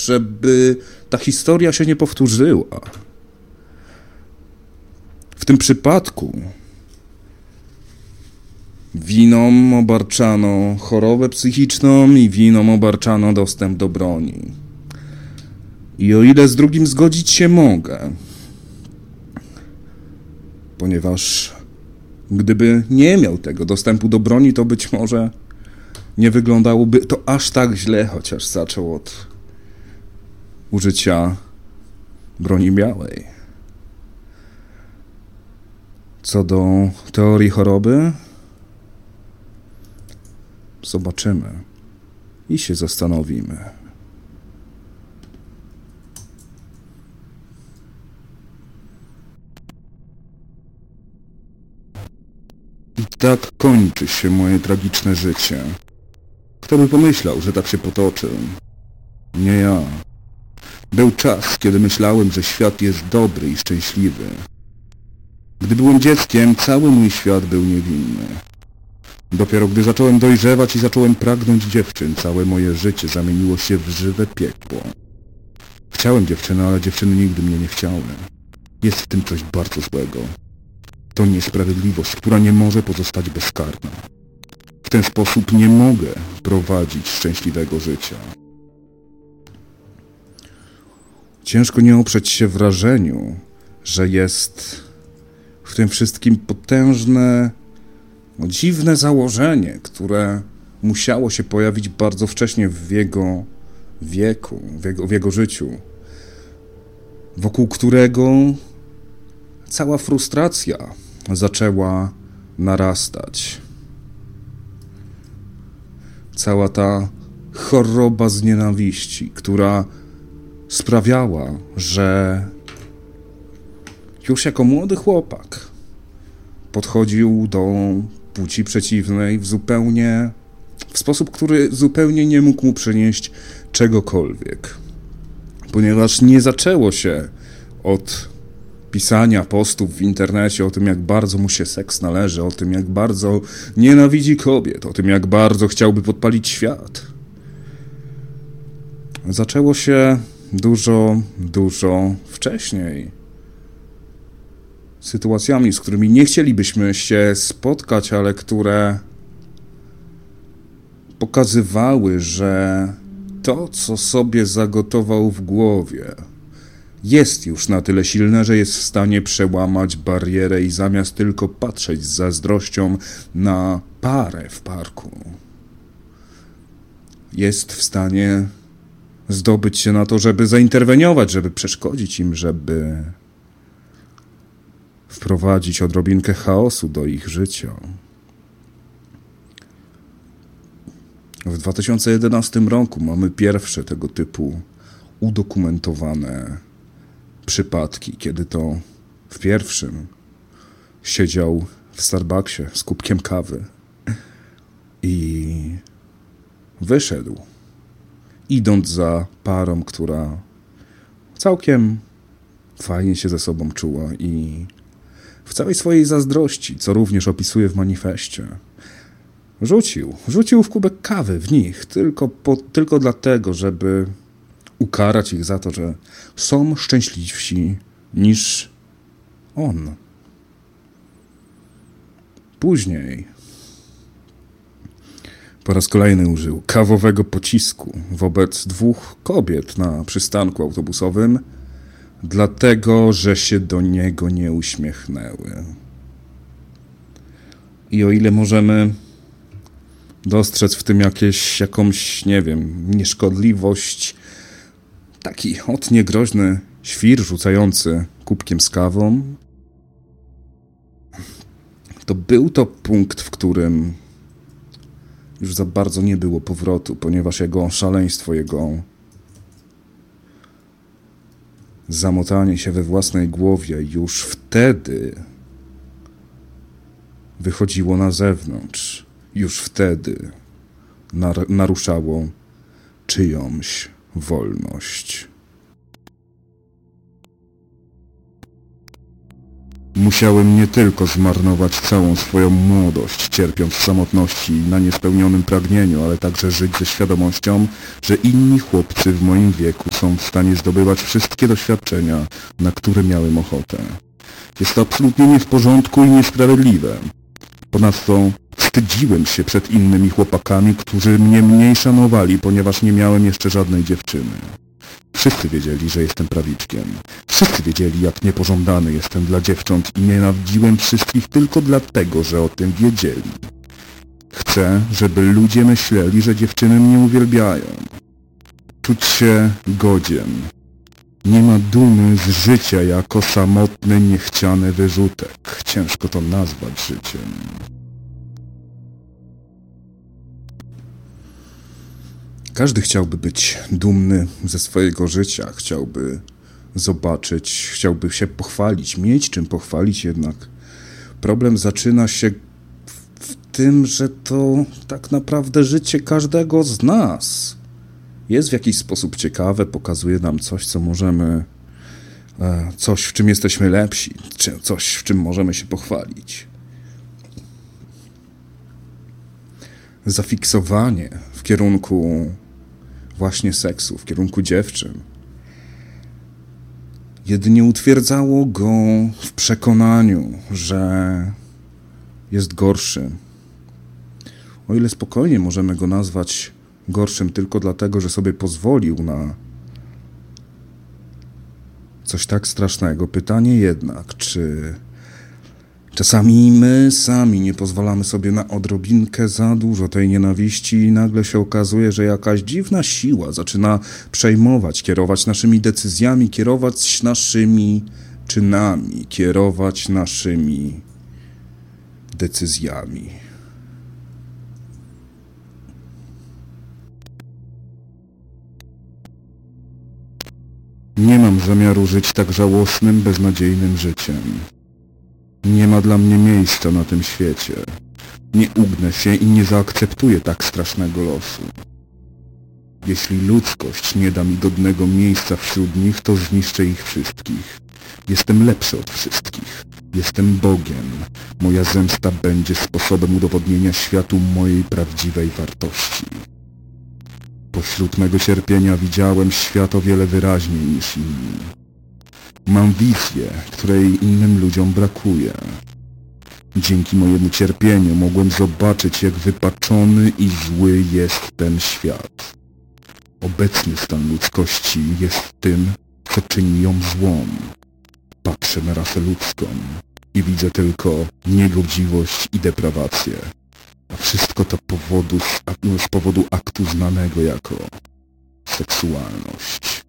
żeby ta historia się nie powtórzyła. W tym przypadku winą obarczano chorobę psychiczną i winą obarczano dostęp do broni. I o ile z drugim zgodzić się mogę, ponieważ gdyby nie miał tego dostępu do broni, to być może nie wyglądałoby to aż tak źle, chociaż zaczął od użycia broni białej. Co do teorii choroby, zobaczymy i się zastanowimy. I tak kończy się moje tragiczne życie. Kto by pomyślał, że tak się potoczy? Nie ja. Był czas, kiedy myślałem, że świat jest dobry i szczęśliwy. Gdy byłem dzieckiem, cały mój świat był niewinny. Dopiero gdy zacząłem dojrzewać i zacząłem pragnąć dziewczyn, całe moje życie zamieniło się w żywe piekło. Chciałem dziewczyny, ale dziewczyny nigdy mnie nie chciały. Jest w tym coś bardzo złego. To niesprawiedliwość, która nie może pozostać bezkarna. W ten sposób nie mogę prowadzić szczęśliwego życia. Ciężko nie oprzeć się wrażeniu, że jest w tym wszystkim potężne, dziwne założenie, które musiało się pojawić bardzo wcześnie w jego wieku, w jego życiu, wokół którego cała frustracja zaczęła narastać. Cała ta choroba z nienawiści, która sprawiała, że już jako młody chłopak podchodził do płci przeciwnej w sposób, który zupełnie nie mógł mu przynieść czegokolwiek. Ponieważ nie zaczęło się od pisania postów w internecie o tym, jak bardzo mu się seks należy, o tym, jak bardzo nienawidzi kobiet, o tym, jak bardzo chciałby podpalić świat. Zaczęło się dużo wcześniej. Sytuacjami, z którymi nie chcielibyśmy się spotkać, ale które pokazywały, że to, co sobie zagotował w głowie, jest już na tyle silne, że jest w stanie przełamać barierę i zamiast tylko patrzeć z zazdrością na parę w parku, jest w stanie zdobyć się na to, żeby zainterweniować, żeby przeszkodzić im, żeby wprowadzić odrobinkę chaosu do ich życia. W 2011 roku mamy pierwsze tego typu udokumentowane przypadki, kiedy to w pierwszym siedział w Starbucksie z kubkiem kawy i wyszedł, idąc za parą, która całkiem fajnie się ze sobą czuła i w całej swojej zazdrości, co również opisuje w manifestie, rzucił w kubek kawy w nich, tylko dlatego, żeby ukarać ich za to, że są szczęśliwsi niż on. Później po raz kolejny użył kawowego pocisku wobec 2 kobiet na przystanku autobusowym, dlatego, że się do niego nie uśmiechnęły. I o ile możemy dostrzec w tym jakąś, nie wiem, nieszkodliwość, taki niegroźny świr rzucający kubkiem z kawą, to był to punkt, w którym już za bardzo nie było powrotu, ponieważ jego szaleństwo, jego zamotanie się we własnej głowie już wtedy wychodziło na zewnątrz. Już wtedy naruszało czyjąś wolność. Musiałem nie tylko zmarnować całą swoją młodość, cierpiąc w samotności i na niespełnionym pragnieniu, ale także żyć ze świadomością, że inni chłopcy w moim wieku są w stanie zdobywać wszystkie doświadczenia, na które miałem ochotę. Jest to absolutnie nie w porządku i niesprawiedliwe. Ponadto wstydziłem się przed innymi chłopakami, którzy mnie mniej szanowali, ponieważ nie miałem jeszcze żadnej dziewczyny. Wszyscy wiedzieli, że jestem prawiczkiem. Wszyscy wiedzieli, jak niepożądany jestem dla dziewcząt i nienawidziłem wszystkich tylko dlatego, że o tym wiedzieli. Chcę, żeby ludzie myśleli, że dziewczyny mnie uwielbiają. Czuć się godzien. Nie ma dumy z życia jako samotny, niechciany wyrzutek. Ciężko to nazwać życiem. Każdy chciałby być dumny ze swojego życia, chciałby zobaczyć, chciałby się pochwalić, mieć czym pochwalić, jednak problem zaczyna się w tym, że to tak naprawdę życie każdego z nas jest w jakiś sposób ciekawe, pokazuje nam coś, co możemy, coś, w czym jesteśmy lepsi, coś, w czym możemy się pochwalić. Zafiksowanie w kierunku właśnie seksu, w kierunku dziewczyn, jedynie utwierdzało go w przekonaniu, że jest gorszy. O ile spokojnie możemy go nazwać gorszym tylko dlatego, że sobie pozwolił na coś tak strasznego. Pytanie jednak, czy czasami my sami nie pozwalamy sobie na odrobinkę za dużo tej nienawiści i nagle się okazuje, że jakaś dziwna siła zaczyna przejmować, kierować naszymi decyzjami, kierować naszymi czynami, kierować naszymi decyzjami. Nie mam zamiaru żyć tak żałosnym, beznadziejnym życiem. Nie ma dla mnie miejsca na tym świecie. Nie ugnę się i nie zaakceptuję tak strasznego losu. Jeśli ludzkość nie da mi godnego miejsca wśród nich, to zniszczę ich wszystkich. Jestem lepszy od wszystkich. Jestem Bogiem. Moja zemsta będzie sposobem udowodnienia światu mojej prawdziwej wartości. Pośród mego cierpienia widziałem świat o wiele wyraźniej niż inni. Mam wizję, której innym ludziom brakuje. Dzięki mojemu cierpieniu mogłem zobaczyć, jak wypaczony i zły jest ten świat. Obecny stan ludzkości jest tym, co czyni ją złą. Patrzę na rasę ludzką i widzę tylko niegodziwość i deprawację. A wszystko to z powodu aktu znanego jako seksualność.